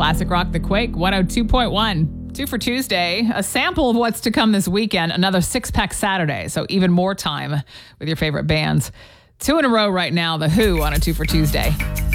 Classic Rock, The Quake, 102.1. 2 for Tuesday, a sample of what's to come this weekend, another six-pack Saturday, so even more time with your favorite bands. 2 in a row right now, The Who on a 2 for Tuesday.